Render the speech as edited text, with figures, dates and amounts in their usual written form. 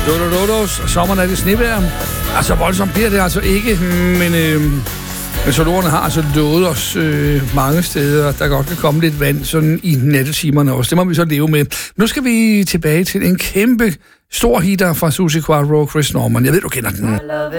Sommeren er det snevejr. Altså voldsomt bliver det altså ikke, men meteorologerne har altså lovet os mange steder, at der godt kan komme lidt vand sådan i nattetimerne også. Det må vi så leve med. Nu skal vi tilbage til en kæmpe stor hitter fra Suzi Quatro, Chris Norman. Jeg ved, du kender den.